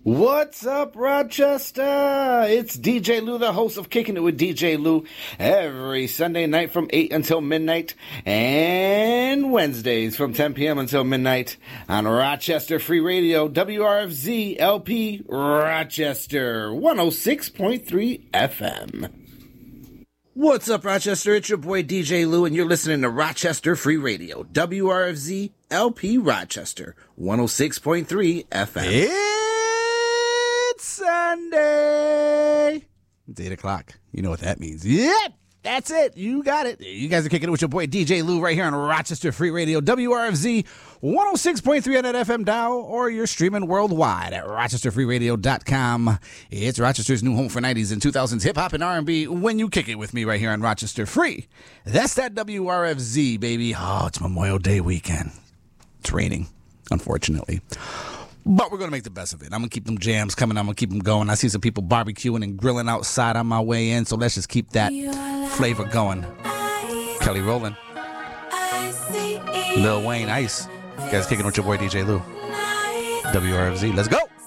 What's up, Rochester? It's DJ Lou, the host of Kicking It with DJ Lou, every Sunday night from 8 until midnight, and Wednesdays from 10 p.m. until midnight on Rochester Free Radio, WRFZ LP Rochester, 106.3 FM. What's up, Rochester? It's your boy DJ Lou, and you're listening to Rochester Free Radio, WRFZ LP Rochester, 106.3 FM. It's Sunday. It's 8 o'clock. You know what that means. Yep, that's it. You got it. You guys are kicking it with your boy DJ Lou right here on Rochester Free Radio, WRFZ 106.3 on that FM dial, or you're streaming worldwide at rochesterfreeradio.com. It's Rochester's new home for 90s and 2000s hip-hop and R&B when you kick it with me right here on Rochester Free. That's that WRFZ, baby. Oh, it's Memorial Day weekend. It's raining, unfortunately. But we're going to make the best of it. I'm going to keep them jams coming. I'm going to keep them going. I see some people barbecuing and grilling outside on my way in, so let's just keep that flavor going. Kelly Rowland. Lil Wayne, Ice. You guys kicking with your boy DJ Lou. WRFZ. Let's go.